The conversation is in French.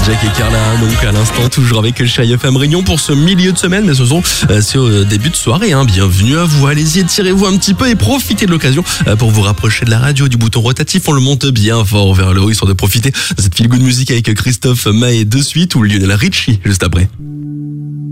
Jack et Carla, donc à l'instant, toujours avec Chérie FM Réunion pour ce milieu de semaine, mais ce sont c'est début de soirée. Bienvenue à vous, allez-y, étirez-vous un petit peu et profitez de l'occasion pour vous rapprocher de la radio, du bouton rotatif. On le monte bien fort vers le haut, histoire de profiter de cette feel good musique avec Christophe Maé de suite ou Lionel Richie juste après.